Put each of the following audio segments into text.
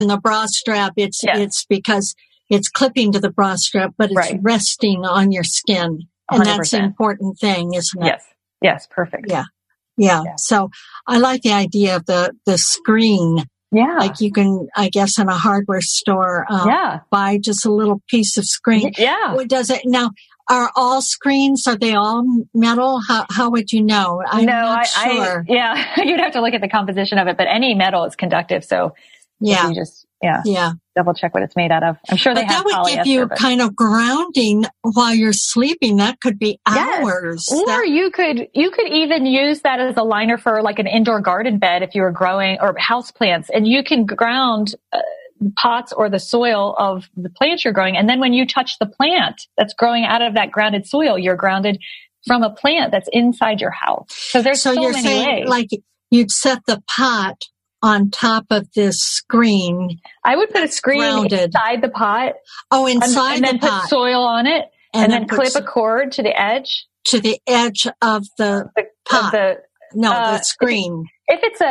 In the bra strap, it's because it's clipping to the bra strap, but it's resting on your skin. And 100%. That's the important thing, isn't it? Yes. Yes. Perfect. Yeah. So I like the idea of the screen. Yeah. Like you can, I guess, in a hardware store, buy just a little piece of screen. Yeah. Does it now? Are all screens, are they all metal? How would you know? I'm not sure. You'd have to look at the composition of it, but any metal is conductive. So you just, double check what it's made out of. I'm sure they have polyester. That would give you kind of grounding while you're sleeping. That could be hours. Or you could even use that as a liner for like an indoor garden bed if you were growing or house plants, and you can ground pots or the soil of the plants you're growing. And then when you touch the plant that's growing out of that grounded soil, you're grounded from a plant that's inside your house. So there's so you're many saying, ways. Like you'd set the pot on top of this screen. I would put a screen inside the pot. Oh, inside and then the pot. Put soil on it and then clip a cord to the edge. To the edge of the pot. The screen. If it's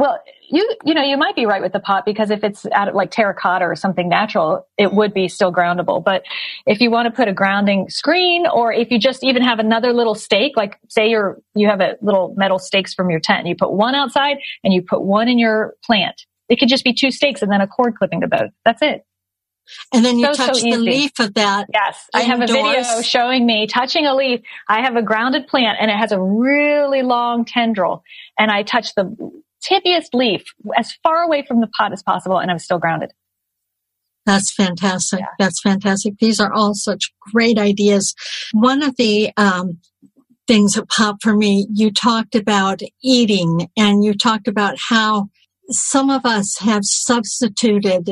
you might be right with the pot, because if it's out of like terracotta or something natural, it would be still groundable. But if you want to put a grounding screen, or if you just even have another little stake, like say you have a little metal stakes from your tent, and you put one outside and you put one in your plant. It could just be two stakes and then a cord clipping to both. That's it. And then you touch the leaf of that. Yes. I have a video showing me touching a leaf. I have a grounded plant and it has a really long tendril, and I touch the tippiest leaf as far away from the pot as possible, and I'm still grounded. That's fantastic. Yeah. That's fantastic. These are all such great ideas. One of the things that popped for me, you talked about eating, and you talked about how some of us have substituted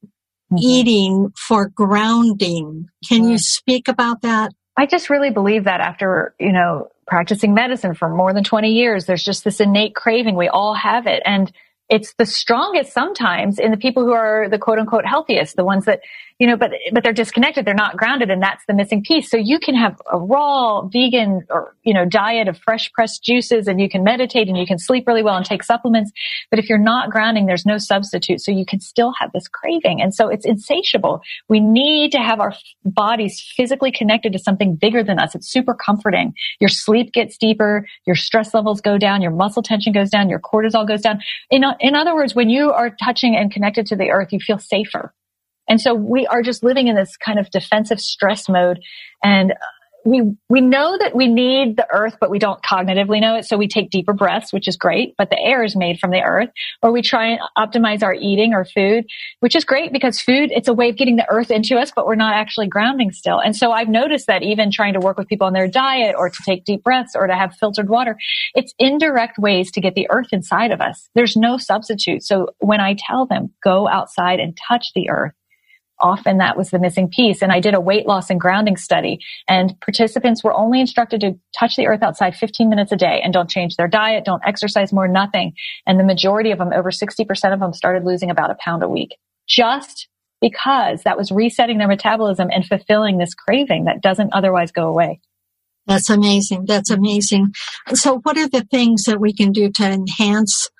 eating for grounding. Can you speak about that? I just really believe that after, practicing medicine for more than 20 years, there's just this innate craving. We all have it. And it's the strongest sometimes in the people who are the quote unquote healthiest, the ones that, but they're disconnected. They're not grounded. And that's the missing piece. So you can have a raw vegan or, diet of fresh pressed juices, and you can meditate and you can sleep really well and take supplements. But if you're not grounding, there's no substitute. So you can still have this craving. And so it's insatiable. We need to have our bodies physically connected to something bigger than us. It's super comforting. Your sleep gets deeper. Your stress levels go down. Your muscle tension goes down. Your cortisol goes down. In other words, when you are touching and connected to the earth, you feel safer. And so we are just living in this kind of defensive stress mode. And we know that we need the earth, but we don't cognitively know it. So we take deeper breaths, which is great, but the air is made from the earth. Or we try and optimize our eating or food, which is great because food, it's a way of getting the earth into us, but we're not actually grounding still. And so I've noticed that even trying to work with people on their diet or to take deep breaths or to have filtered water, it's indirect ways to get the earth inside of us. There's no substitute. So when I tell them, go outside and touch the earth, often that was the missing piece. And I did a weight loss and grounding study, and participants were only instructed to touch the earth outside 15 minutes a day and don't change their diet, don't exercise more, nothing. And the majority of them, over 60% of them, started losing about a pound a week, just because that was resetting their metabolism and fulfilling this craving that doesn't otherwise go away. That's amazing. That's amazing. So what are the things that we can do to enhance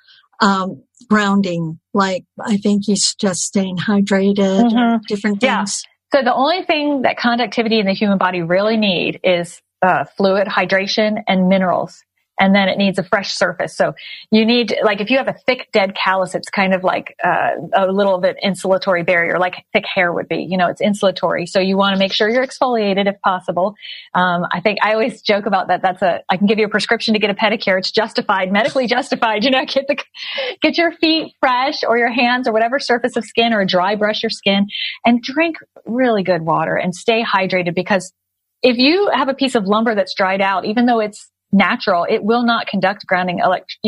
grounding? Like, I think he's just staying hydrated, or different things. Yeah. So the only thing that conductivity in the human body really need is fluid, hydration, and minerals. And then it needs a fresh surface. So you need, like, if you have a thick, dead callus, it's kind of like a little bit insulatory barrier, like thick hair would be. It's insulatory. So you want to make sure you're exfoliated if possible. I think I always joke about that. I can give you a prescription to get a pedicure. It's justified, medically justified. Get your feet fresh, or your hands, or whatever surface of skin, or dry brush your skin, and drink really good water and stay hydrated. Because if you have a piece of lumber that's dried out, even though it's natural, it will not conduct grounding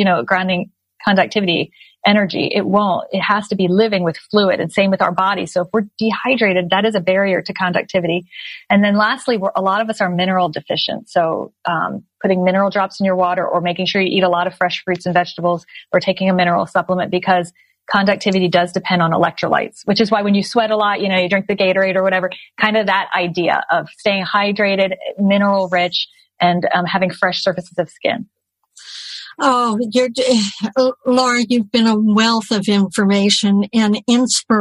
conductivity energy. It won't. It has to be living with fluid, and same with our body. So if we're dehydrated, that is a barrier to conductivity. And then lastly, a lot of us are mineral deficient. So putting mineral drops in your water, or making sure you eat a lot of fresh fruits and vegetables, or taking a mineral supplement, because conductivity does depend on electrolytes, which is why when you sweat a lot, you drink the Gatorade or whatever, kind of that idea of staying hydrated, mineral rich, and having fresh surfaces of skin. Oh, Laura, you've been a wealth of information and inspiration